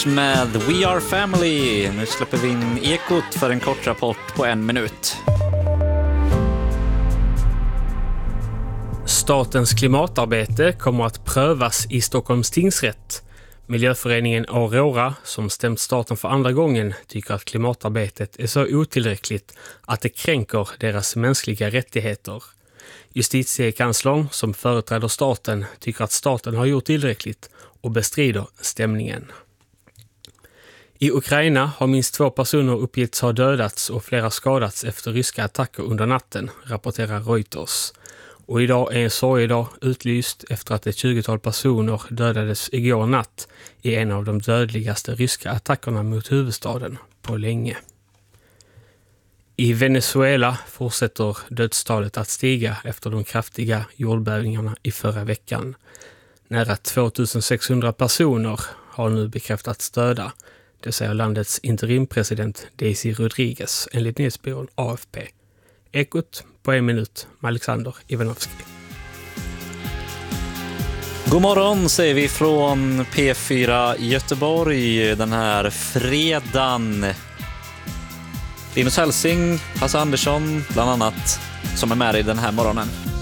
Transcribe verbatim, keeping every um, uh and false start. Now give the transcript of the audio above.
Rogers med We Are Family. Nu släpper vi in Ekot för en kort rapport på en minut. Statens klimatarbete kommer att prövas i Stockholms tingsrätt. Miljöföreningen Aurora, som stämt staten för andra gången, tycker att klimatarbetet är så otillräckligt att det kränker deras mänskliga rättigheter. Justitiekanslern, som företräder staten, tycker att staten har gjort tillräckligt och bestrider stämningen. I Ukraina har minst två personer uppgetts ha dödats och flera skadats efter ryska attacker under natten, rapporterar Reuters. Och idag är en sorgedag utlyst efter att ett tjugotal personer dödades igår natt i en av de dödligaste ryska attackerna mot huvudstaden på länge. I Venezuela fortsätter dödstalet att stiga efter de kraftiga jordbävningarna i förra veckan. Nära tvåtusensexhundra personer har nu bekräftats döda. Det säger landets interimpresident Daisy Rodriguez enligt nyhetsbyrån A F P. Ekot på en minut med Alexander Ivanovski. God morgon säger vi från P fyra Göteborg den här fredagen. Linus Hälsing, Hasse Andersson bland annat som är med i den här morgonen.